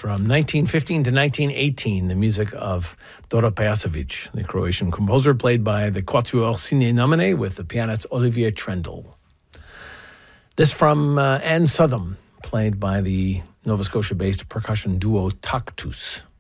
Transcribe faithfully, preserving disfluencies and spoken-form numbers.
From nineteen fifteen to nineteen eighteen, the music of Dora Pejacevic, the Croatian composer, played by the Quatuor Sine Nomine with the pianist Olivier Trendle. This from uh, Anne Southam, played by the Nova Scotia-based percussion duo Taktus.